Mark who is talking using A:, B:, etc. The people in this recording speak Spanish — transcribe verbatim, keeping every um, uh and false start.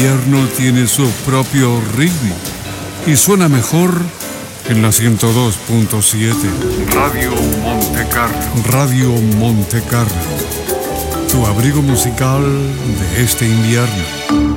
A: invierno tiene su propio ritmo y suena mejor en la ciento dos punto siete. Radio Monte Carlo. Radio Monte Carlo. Tu abrigo musical de este invierno.